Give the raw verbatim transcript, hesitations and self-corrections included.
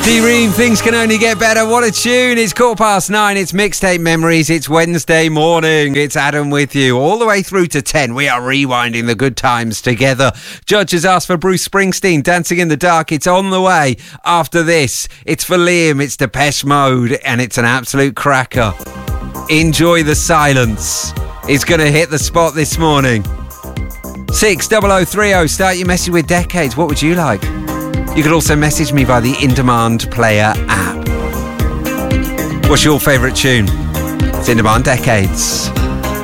D-Ream, things can only get better. What a tune. It's quarter past nine. It's Mixtape Memories. It's Wednesday morning. It's Adam with you. All the way through to ten. We are rewinding the good times together. Judges asked for Bruce Springsteen, Dancing in the Dark. It's on the way after this. It's for Liam. It's Depeche Mode. And it's an absolute cracker. Enjoy the silence. It's going to hit the spot this morning. six double oh three oh. Start your message with decades. What would you like? You could also message me via the In Demand Player app. What's your favourite tune? It's In Demand Decades.